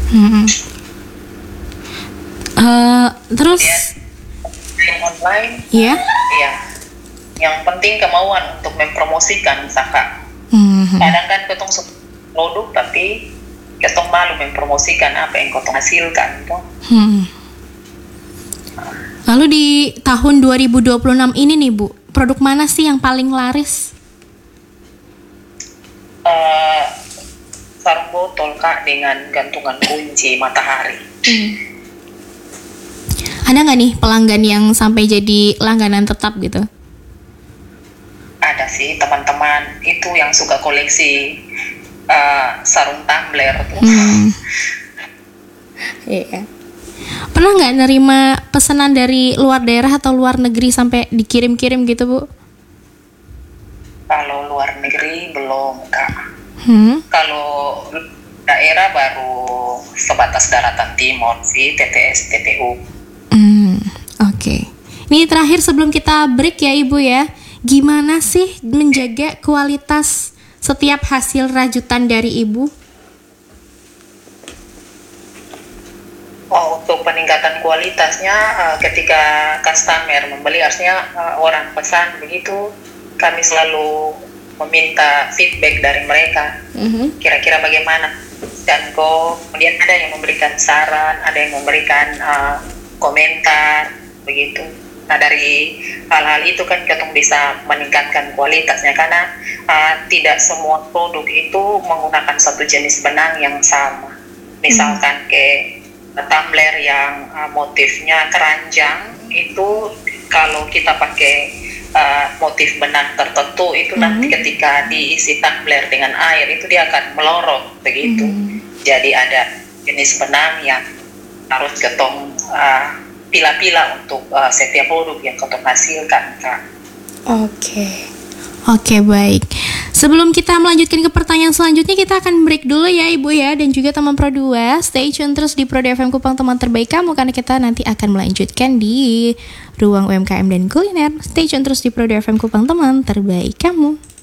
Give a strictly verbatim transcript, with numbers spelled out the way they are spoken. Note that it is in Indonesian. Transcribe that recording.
Hmm. Uh, terus yang online, ya? iya. Yang penting kemauan untuk mempromosikan Saka. Hmm. Kadang kan ketong produk tapi ketong malu mempromosikan apa yang ketong hasilkan. Toh. Hmm. Lalu di tahun dua ribu dua puluh enam ini nih Bu, produk mana sih yang paling laris? Uh, sarung botol Kak dengan gantungan kunci matahari. Hmm. Ada nggak nih pelanggan yang sampai jadi langganan tetap gitu? Ada sih teman-teman itu yang suka koleksi uh, sarung tumbler tuh. Hmm. Iya. Pernah nggak nerima pesanan dari luar daerah atau luar negeri sampai dikirim-kirim gitu Bu? Kalau luar negeri belum Kak. Hmm. Kalau daerah baru sebatas daratan timur sih, T T S, T T U. Hmm, oke. Okay. Ini terakhir sebelum kita break ya Ibu ya. Gimana sih menjaga kualitas setiap hasil rajutan dari Ibu? Oh, untuk peningkatan kualitasnya uh, ketika customer membeli harusnya uh, orang pesan begitu, kami selalu meminta feedback dari mereka. Mm-hmm. Kira-kira bagaimana? Dan kok kemudian ada yang memberikan saran, ada yang memberikan uh, komentar begitu. Nah dari hal-hal itu kan kita bisa meningkatkan kualitasnya karena uh, tidak semua produk itu menggunakan satu jenis benang yang sama. Misalkan kayak tumbler yang uh, motifnya keranjang itu kalau kita pakai uh, motif benang tertentu itu mm-hmm. nanti ketika diisi tumbler dengan air itu dia akan melorot begitu. Mm-hmm. Jadi ada jenis benang yang harus ketong uh, pila-pila untuk uh, setiap produk yang ketong hasilkan Kak. Oke. Okay. Oke, okay, baik. Sebelum kita melanjutkan ke pertanyaan selanjutnya, kita akan break dulu ya Ibu ya, dan juga teman Pro dua. Stay tune terus di Pro dua F M Kupang, teman terbaik kamu, karena kita nanti akan melanjutkan di ruang U M K M dan kuliner. Stay tune terus di Pro dua F M Kupang, teman terbaik kamu.